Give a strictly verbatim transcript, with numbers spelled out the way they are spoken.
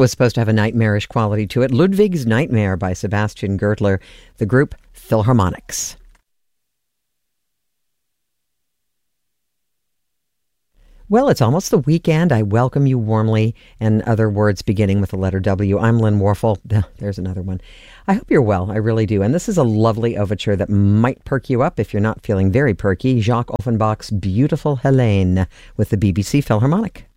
was supposed to have a nightmarish quality to it. Ludwig's Nightmare by Sebastian Gertler, the group Philharmonics. Well, it's almost the weekend. I welcome you warmly, and other words beginning with the letter W. I'm Lynn Warfel. There's another one. I hope you're well. I really do. And this is a lovely overture that might perk you up if you're not feeling very perky. Jacques Offenbach's Beautiful Helene with the B B C Philharmonic.